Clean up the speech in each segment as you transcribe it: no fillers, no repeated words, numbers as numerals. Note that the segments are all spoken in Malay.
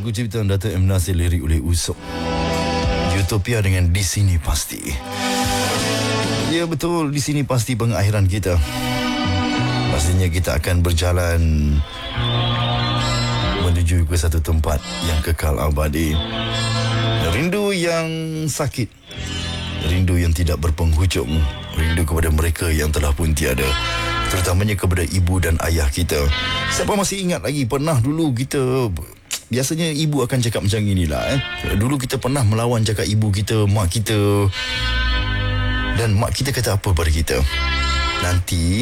lagu ciptaan Dato' M. Nasir, lirik oleh Usop. Utopia dengan Di Sini Pasti. Ya betul, di sini pasti pengakhiran kita. Pastinya kita akan berjalan menuju ke satu tempat yang kekal abadi. Rindu yang sakit, rindu yang tidak berpenghujung, rindu kepada mereka yang telah pun tiada, terutamanya kepada ibu dan ayah kita. Siapa masih ingat lagi pernah dulu kita, biasanya ibu akan cakap macam inilah dulu kita pernah melawan cakap ibu kita, mak kita, dan mak kita kata apa pada kita? Nanti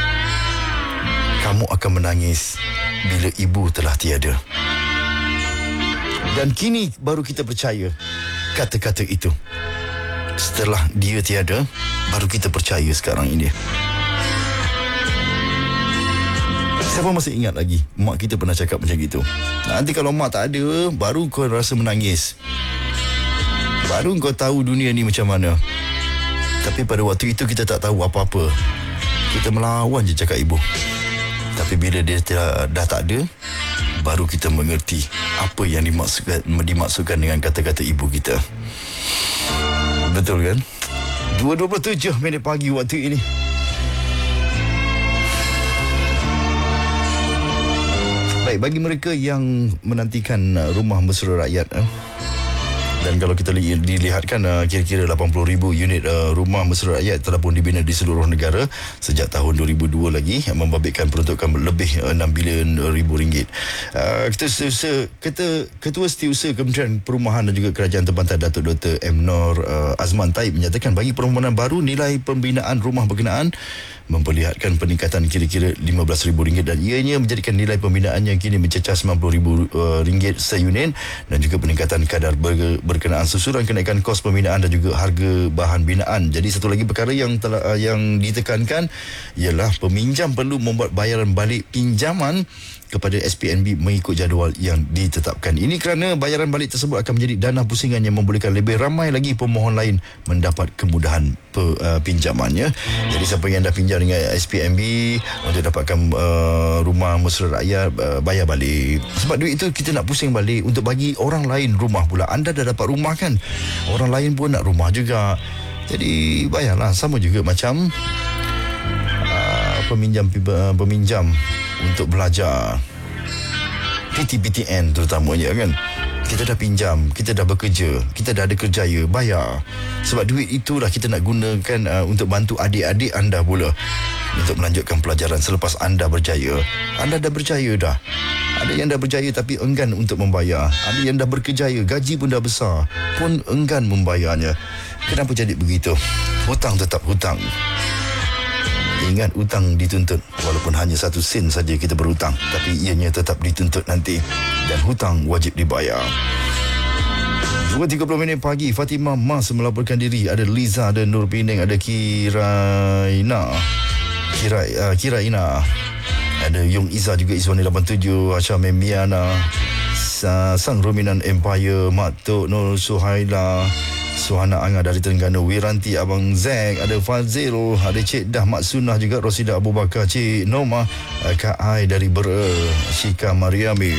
kamu akan menangis bila ibu telah tiada. Dan kini baru kita percaya kata-kata itu. Setelah dia tiada, baru kita percaya sekarang ini. Siapa masih ingat lagi mak kita pernah cakap macam gitu? Nanti kalau mak tak ada, baru kau rasa menangis, baru kau tahu dunia ni macam mana. Tapi pada waktu itu kita tak tahu apa-apa. Kita melawan je cakap ibu. Tapi bila dia dah tak ada, baru kita mengerti apa yang dimaksudkan dengan kata-kata ibu kita. Betul kan? 2:27 pagi waktu ini. Baik, bagi mereka yang menantikan rumah mesra rakyat, dan kalau kita dilihatkan kira-kira 80,000 unit rumah mesra rakyat telah pun dibina di seluruh negara sejak tahun 2002 lagi, yang membabitkan peruntukan lebih 6 bilion ringgit. Ketua Setiausaha Kementerian Perumahan dan juga Kerajaan Tempatan Datuk Dr. M. Nur Azman Taib menyatakan bagi permohonan baru, nilai pembinaan rumah berkenaan memperlihatkan peningkatan kira-kira RM15,000 dan ianya menjadikan nilai pembinaan yang kini mencecah RM90,000 seunit, dan juga peningkatan kadar berkenaan susulan kenaikan kos pembinaan dan juga harga bahan binaan. Jadi satu lagi perkara yang ditekankan ialah peminjam perlu membuat bayaran balik pinjaman kepada SPNB mengikut jadual yang ditetapkan. Ini kerana bayaran balik tersebut akan menjadi dana pusingan yang membolehkan lebih ramai lagi pemohon lain mendapat kemudahan pinjamannya. Jadi siapa yang dah pinjam dengan SPNB untuk dapatkan rumah mesra rakyat, bayar balik. Sebab duit itu kita nak pusing balik untuk bagi orang lain rumah pula. Anda dah dapat rumah kan, orang lain pun nak rumah juga. Jadi bayarlah, sama juga macam peminjam untuk belajar, PTPTN terutamanya kan. Kita dah pinjam, kita dah bekerja, kita dah ada kerjaya, bayar. Sebab duit itulah kita nak gunakan untuk bantu adik-adik anda pula untuk melanjutkan pelajaran selepas anda berjaya. Anda dah berjaya dah. Ada yang dah berjaya tapi enggan untuk membayar. Ada yang dah berkejaya, gaji pun dah besar, pun enggan membayarnya. Kenapa jadi begitu? Hutang tetap hutang. Ingat, hutang dituntut. Walaupun hanya 1 sen saja kita berhutang, tapi ianya tetap dituntut nanti. Dan hutang wajib dibayar. 2:30 pagi, Fatimah Mas melaporkan diri. Ada Liza, ada Nur Penang, ada Kiraina, ada Yung Iza juga, Iswani 87, Asha Memiana, Sang Rominan Empire, Mak Tok Nur Suhaila, Suhana Anga dari Terengganu, Wiranti Abang Zack, ada Fazil, ada Cik Dah Mak Sunah juga, Rosida Abu Bakar, Cik Noma, Kak Ai dari Shika Mariami,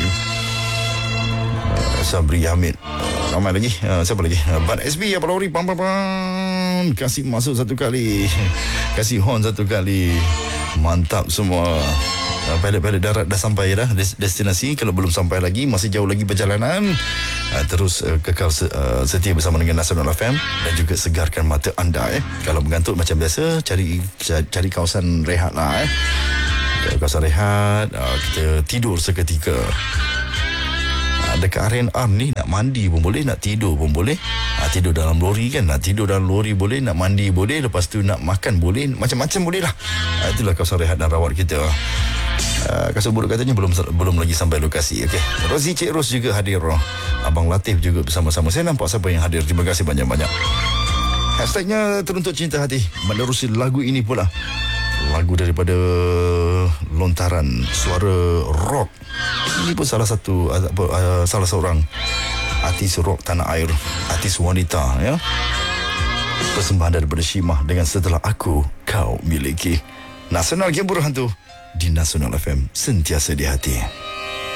Sabri Hamid, ramai lagi. Siapa lagi? Ban SB apa lori, pam kasih masuk satu kali, kasih horn satu kali. Mantap semua. Pilot-pilot darat dah sampai dah destinasi. Kalau belum sampai lagi, masih jauh lagi perjalanan. Terus kekal setia bersama dengan Nasional FM dan juga segarkan mata anda. Kalau mengantuk macam biasa, cari kawasan rehat lah. Kawasan rehat, kita tidur seketika. Dekat RNR ni nak mandi pun boleh, nak tidur pun boleh. Tidur dalam lori kan, nak tidur dalam lori boleh, nak mandi boleh, lepas tu nak makan boleh, macam-macam boleh lah. Itulah kawasan rehat dan rawat kita. Kasut buruk katanya belum lagi sampai lokasi. Okey, Rozi Cik Ros juga hadir. Abang Latif juga bersama-sama. Saya nampak siapa yang hadir. Terima kasih banyak-banyak. Hashtagnya Teruntut Cinta Hati menerusi lagu ini pula. Lagu daripada lontaran suara rock. Ini pun salah seorang artis rock tanah air, artis wanita ya. Persembahan daripada Shimah dengan Setelah Aku Kau Miliki. Nasional Game Buruk Hantu di Nasional FM, sentiasa di hati.